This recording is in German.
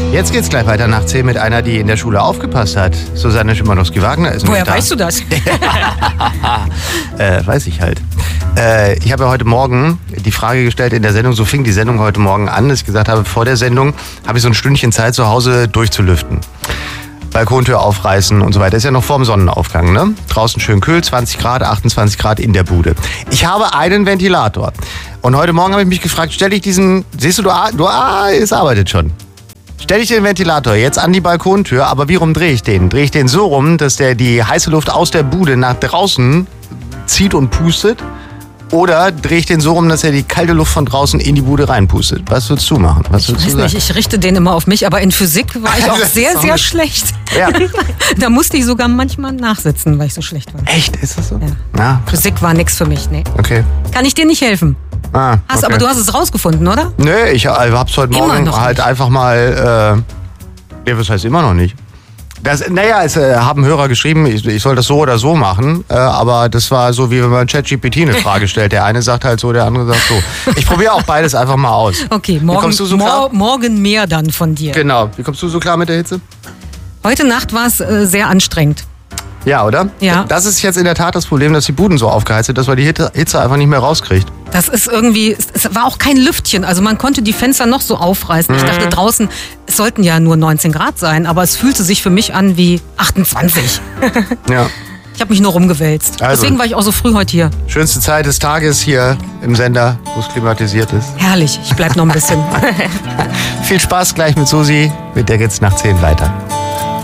Jetzt geht's gleich weiter nach 10 mit einer, die in der Schule aufgepasst hat. Susanne Schimanowski-Wagner ist Woher da. weißt du das? Weiß ich halt. Ich habe ja heute Morgen die Frage gestellt in der Sendung, so fing die Sendung heute Morgen an, dass ich gesagt habe, vor der Sendung habe ich so ein Stündchen Zeit, zu Hause durchzulüften. Balkontür aufreißen und so weiter. Ist ja noch vorm Sonnenaufgang, ne? Draußen schön kühl, 20 Grad, 28 Grad in der Bude. Ich habe einen Ventilator. Und heute Morgen habe ich mich gefragt, stelle ich diesen, siehst du, es arbeitet schon. Stelle ich den Ventilator jetzt an die Balkontür, aber wie rum drehe ich den? Drehe ich den so rum, dass der die heiße Luft aus der Bude nach draußen zieht und pustet? Oder drehe ich den so rum, dass er die kalte Luft von draußen in die Bude reinpustet? Was würdest du machen? Was würdest du sagen? Ich richte den immer auf mich, aber in Physik war ich auch sehr schlecht. Ja. Da musste ich sogar manchmal nachsitzen, weil ich so schlecht war. Echt? Ist das so? Ja. Ja. Physik war nichts für mich, nee. Okay. Kann ich dir nicht helfen. Okay. Aber du hast es rausgefunden, oder? Nö, ich hab's heute Immer Morgen noch halt nicht. einfach mal, was heißt immer noch nicht? Es haben Hörer geschrieben, ich soll das so oder so machen, aber das war so, wie wenn man ChatGPT eine Frage stellt. Der eine sagt halt so, der andere sagt so. Ich probiere auch beides einfach mal aus. Okay, kommst du so klar? morgen mehr dann von dir. Genau. Wie kommst du so klar mit der Hitze? Heute Nacht war es sehr anstrengend. Ja, oder? Ja. Das ist jetzt in der Tat das Problem, dass die Buden so aufgeheizt sind, dass man die Hitze einfach nicht mehr rauskriegt. Das ist irgendwie, es war auch kein Lüftchen. Also man konnte die Fenster noch so aufreißen. Ich dachte draußen, es sollten ja nur 19 Grad sein, aber es fühlte sich für mich an wie 28. Ja. Ich habe mich nur rumgewälzt. Also. Deswegen war ich auch so früh heute hier. Schönste Zeit des Tages hier im Sender, wo es klimatisiert ist. Herrlich, ich bleib noch ein bisschen. Viel Spaß gleich mit Susi. Mit der geht's nach 10 weiter.